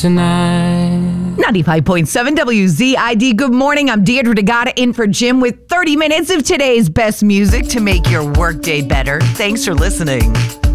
tonight. 95.7 WZID. Good morning. I'm Deirdre DeGata in for Jim with 30 minutes of today's best music to make your workday better. Thanks for listening.